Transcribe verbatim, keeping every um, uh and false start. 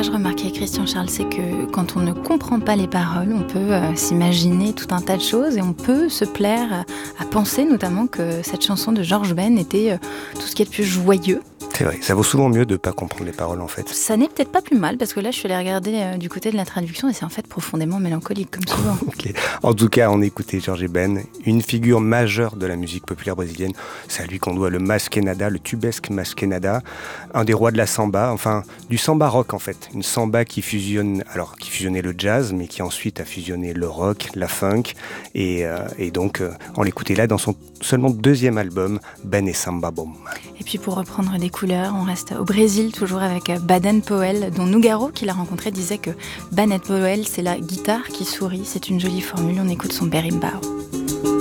je remarquais, Christian Charles, c'est que quand on ne comprend pas les paroles, on peut euh, s'imaginer tout un tas de choses et on peut se plaire à, à penser notamment que cette chanson de George Ben était euh, tout ce qui est de plus joyeux. C'est vrai, ça vaut souvent mieux de ne pas comprendre les paroles en fait. Ça n'est peut-être pas plus mal parce que là je suis allée regarder euh, du côté de la traduction et c'est en fait profondément mélancolique comme souvent. Okay. En tout cas, on écoutait George Ben, une figure majeure de la musique populaire brésilienne. C'est à lui qu'on doit le masquenada, le tubesque masquenada, un des rois de la samba, enfin du samba rock en fait. Une samba qui fusionne, alors qui fusionnait le jazz mais qui ensuite a fusionné le rock, la funk et, euh, et donc euh, on l'écoutait là dans son seulement deuxième album, Ben et Samba Boom. Et puis pour reprendre des couleurs, on reste au Brésil, toujours avec Baden Powell, dont Nougaro, qui l'a rencontré, disait que Baden Powell, c'est la guitare qui sourit. C'est une jolie formule, on écoute son berimbau.